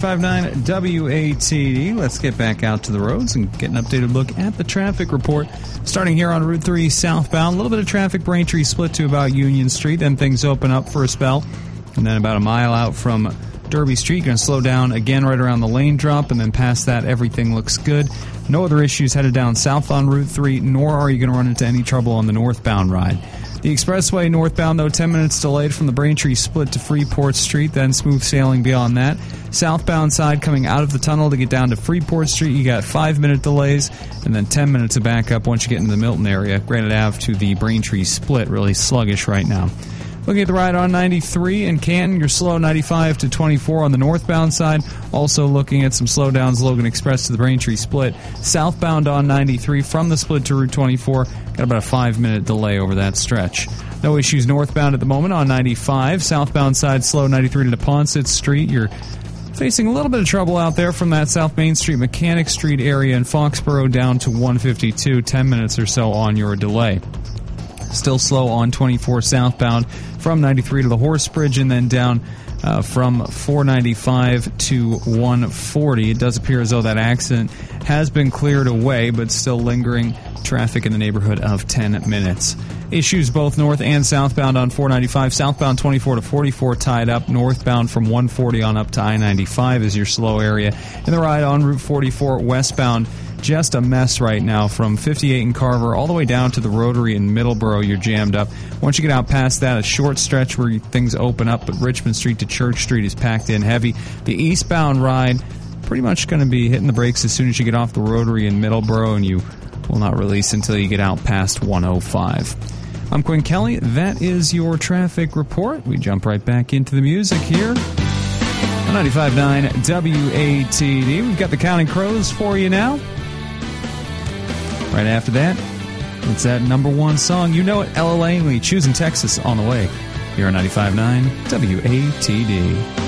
95.9 WATD. Let's get back out to the roads and get an updated look at the traffic report. Starting here on Route 3 southbound, a little bit of traffic, Braintree split to about Union Street, then things open up for a spell. And then about a mile out from Derby Street, you're going to slow down again right around the lane drop, and then past that, everything looks good. No other issues headed down south on Route 3, nor are you going to run into any trouble on the northbound ride. The expressway northbound, though, 10 minutes delayed from the Braintree split to Freeport Street, then smooth sailing beyond that. Southbound side coming out of the tunnel to get down to Freeport Street, you got 5-minute delays, and then 10 minutes of backup once you get into the Milton area. Granite Ave to the Braintree split, really sluggish right now. Looking at the ride on 93 in Canton, you're slow 95 to 24 on the northbound side. Also looking at some slowdowns, Logan Express to the Braintree split. Southbound on 93 from the split to Route 24, got about a 5-minute delay over that stretch. No issues northbound at the moment on 95. Southbound side slow 93 to Neponset Street. You're facing a little bit of trouble out there from that South Main Street, Mechanic Street area in Foxborough down to 152, 10 minutes or so on your delay. Still slow on 24 southbound from 93 to the Horse Bridge and then down from 495 to 140. It does appear as though that accident has been cleared away, but still lingering traffic in the neighborhood of 10 minutes. Issues both north and southbound on 495. Southbound 24 to 44 tied up. Northbound from 140 on up to I-95 is your slow area. And the ride on Route 44 westbound, just a mess right now from 58 in Carver all the way down to the Rotary in Middleborough. You're jammed up. Once you get out past that, a short stretch where things open up, but Richmond Street to Church Street is packed in heavy. The eastbound ride pretty much going to be hitting the brakes as soon as you get off the Rotary in Middleborough, and you will not release until you get out past 105. I'm Quinn Kelly. That is your traffic report. We jump right back into the music here on 95.9 WATD. We've got the Counting Crows for you now. Right after that, it's that number one song. You know it, Ella Langley, Choosing Texas on the way. Here on 95.9 WATD.